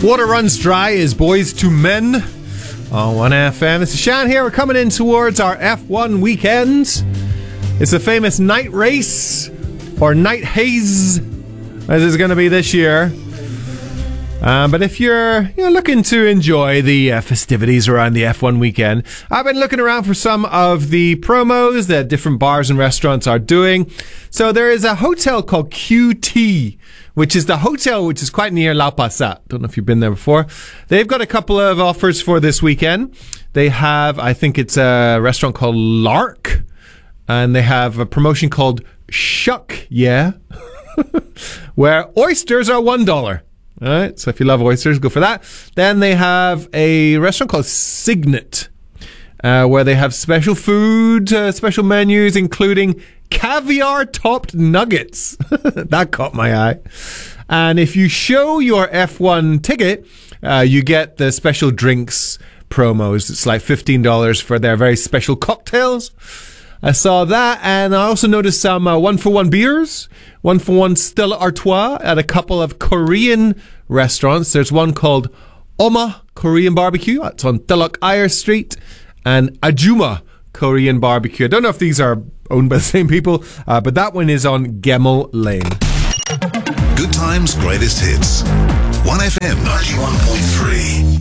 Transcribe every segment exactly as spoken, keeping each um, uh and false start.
Water Runs Dry is Boys to Men on one F M. This is Shan here. We're coming in towards our F one weekend. It's a famous night race, or night haze, as it's going to be this year. Um, but if you're, you know, looking to enjoy the uh, festivities around the F one weekend, I've been looking around for some of the promos that different bars and restaurants are doing. So there is a hotel called Q T, which is the hotel which is quite near Lau Pa Sat. Don't know if you've been there before. They've got a couple of offers for this weekend. They have, I think it's a restaurant called Lark, and they have a promotion called Shuck Yeah, where oysters are one dollar. All right, so if you love oysters, go for that. Then they have a restaurant called Signet, uh, where they have special food, uh, special menus, including caviar-topped nuggets. That caught my eye. And if you show your F one ticket, uh, you get the special drinks promos. It's like fifteen dollars for their very special cocktails. I saw that, and I also noticed some uh, one-for-one beers, one-for-one Stella Artois at a couple of Korean restaurants. There's one called Oma Korean Barbecue. It's on Telok Ayer Street, and Ajuma Korean Barbecue. I don't know if these are owned by the same people, uh, but that one is on Gemmill Lane. Good times, greatest hits. one F M ninety-one point three.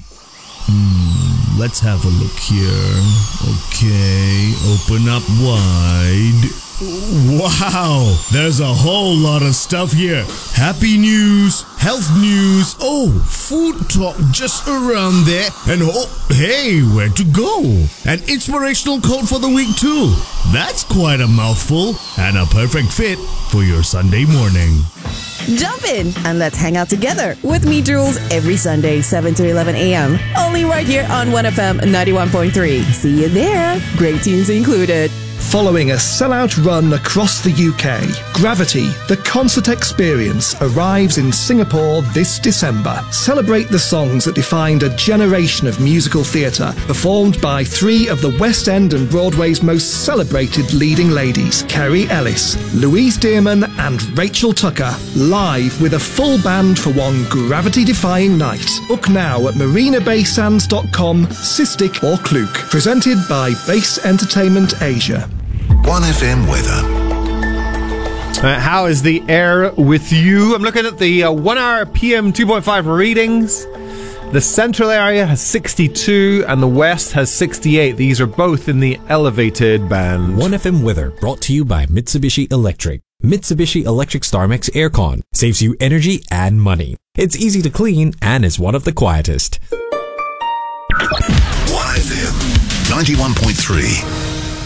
Mm, let's have a look here. Okay, open up wide. Wow, there's a whole lot of stuff here. Happy news, health news, oh, food talk just around there, and oh, hey, where to go? An inspirational quote for the week too. That's quite a mouthful, and a perfect fit for your Sunday morning. Jump in and let's hang out together with me, Jules, every Sunday, seven to eleven a.m. Only right here on one F M ninety-one point three. See you there. Great tunes included. Following a sellout run across the U K, Gravity, the concert experience, arrives in Singapore this December. Celebrate the songs that defined a generation of musical theatre, performed by three of the West End and Broadway's most celebrated leading ladies, Kerry Ellis, Louise Dearman and Rachel Tucker, live with a full band for one gravity-defying night. Book now at marina bay sands dot com, Cystic or Klook. Presented by Base Entertainment Asia. one F M weather. Uh, how is the air with you? I'm looking at the uh, one hour P M two point five readings. The central area has sixty-two and the west has sixty-eight. These are both in the elevated band. one F M weather brought to you by Mitsubishi Electric. Mitsubishi Electric StarMax Aircon saves you energy and money. It's easy to clean and is one of the quietest. one F M ninety-one point three.